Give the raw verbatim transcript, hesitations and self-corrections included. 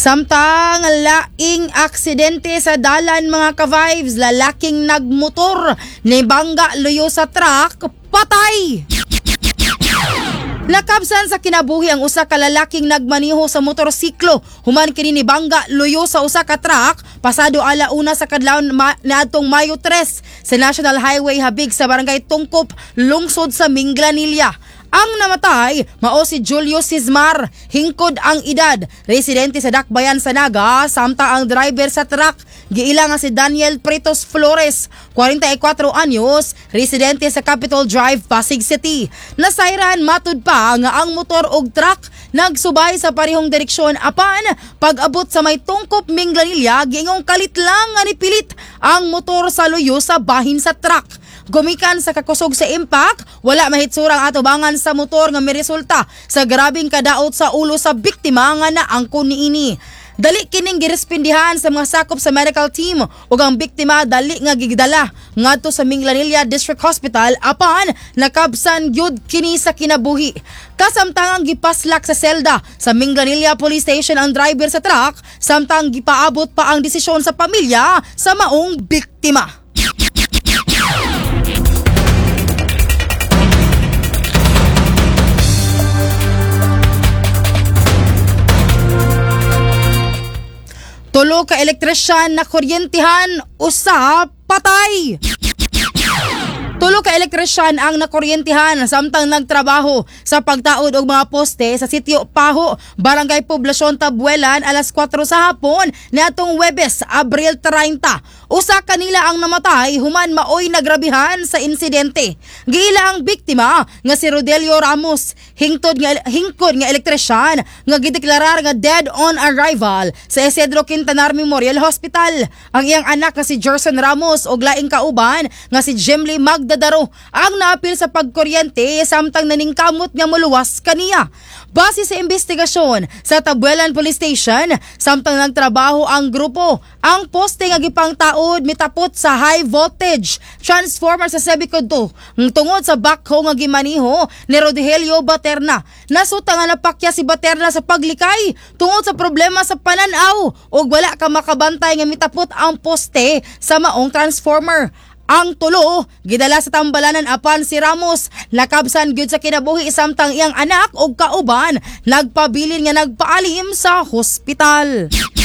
Samtang laing aksidente sa dalan mga ka-vibes, lalaking nagmotor ni bangga luyo sa truck, patay! Nakabsan sa kinabuhi ang usa ka lalaking nagmaniho sa motorsiklo human kini ni bangga luyo sa usa ka truck pasado alauna sa kadlawon ma- niadtong Mayo tres sa National Highway habig sa barangay Tungkop, lungsod sa Minglanilla. Ang namatay, mao si Julio Sismar, hingkod ang edad, residente sa Dakbayan sa Naga, samtang ang driver sa truck, giila nga si Daniel Pretos Flores, forty-four anyos, residente sa Capitol Drive, Pasig City. Nasayran matud pa nga ang motor og truck nagsubay sa parehong direksyon apan pag-abot sa may Tungkop, Minglanilla, giingong kalit lang nga nipilit ang motor sa luyo sa bahin sa truck. Gumikan sa kakusog sa impact, wala mahitsurang atubangan sa motor nga miresulta sa grabing kadaot sa ulo sa biktima nga naangkon niini. Dali kining girespondihan sa mga sakop sa medical team ug ang biktima dali nga gigdala ngadto sa Minglanilla District Hospital apan nakabsan gyud kini sa kinabuhi. Kasamtangang gipaslak sa selda sa Minglanilla Police Station ang driver sa truck samtang gipaabot pa ang desisyon sa pamilya sa maong biktima. Tulo ka elektrisyan na kuryentihan, usa patay. Tulo ka elektrisyan ang nakuryentihan samtang nagtrabaho sa pagtaod og mga poste sa sitio Paho, Barangay Poblasyon Tabuelan alas kwatro sa hapon niadtong Huwebes, Abril treinta. Usa kanila ang namatay human maoy nagrabihan sa insidente. Giila ang biktima nga si Rodelio Ramos, hingtod nga hingkod nga elektrisyan nga gideklarar nga dead on arrival sa Isidro Quintanar Memorial Hospital. Ang iyang anak nga si Jerson Ramos ug laing kauban nga si Jemly Magdadaro ang naapil sa pagkuryente samtang naningkamot nga muluwas kaniya. Base sa investigasyon sa Tabuelan Police Station, samtang nagtrabaho ang grupo, ang poste nga gipangtaod mitapot sa high voltage transformer sa Sebico two tungod sa backhoe nga gimaniho ni Rodelio Baterna. Nasuta nga napakya si Baterna sa paglikay tungod sa problema sa pananaw ug wala ka makabantay nga mitapot ang poste sa maong transformer. Ang tulo gidala sa tambalanan apan si Ramos nakabsan gyud sa kinabuhi samtang iyang anak ug kauban nagpabilin nga nagpaalim sa hospital.